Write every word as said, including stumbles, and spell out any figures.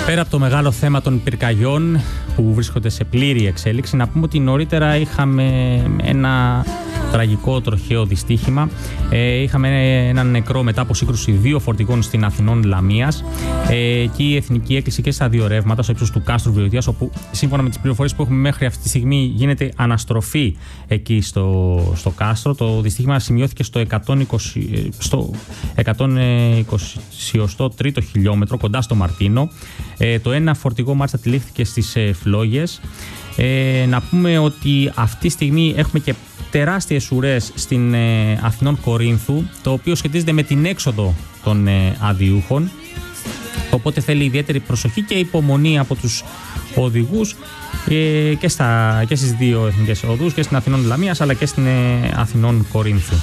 Πέρα από το μεγάλο θέμα των πυρκαγιών που βρίσκονται σε πλήρη εξέλιξη, να πούμε ότι νωρίτερα είχαμε ένα τραγικό τροχαίο δυστύχημα. Ε, είχαμε έναν νεκρό μετά από σύγκρουση δύο φορτηγών στην Αθηνών Λαμίας. Ε, εκεί η Εθνική έκλεισε και στα δύο ρεύματα στο ύψος του κάστρου Βιωτίας, όπου σύμφωνα με τις πληροφορίες που έχουμε μέχρι αυτή τη στιγμή γίνεται αναστροφή εκεί στο, στο κάστρο. Το δυστύχημα σημειώθηκε στο εκατόν είκοσι, στο εκατόν είκοσι τρίτο χιλιόμετρο κοντά στο Μαρτίνο. Ε, το ένα φορτηγό μάλιστα τυλίχθηκε στις ε, φλόγες. Ε, να πούμε ότι αυτή τη στιγμή έχουμε και τεράστιες ουρές στην ε, Αθηνών Κορίνθου, το οποίο σχετίζεται με την έξοδο των ε, αδειούχων. Οπότε θέλει ιδιαίτερη προσοχή και υπομονή από τους οδηγούς ε, και, στα, και στις δύο εθνικές οδούς, και στην Αθηνών Λαμίας αλλά και στην ε, Αθηνών Κορίνθου.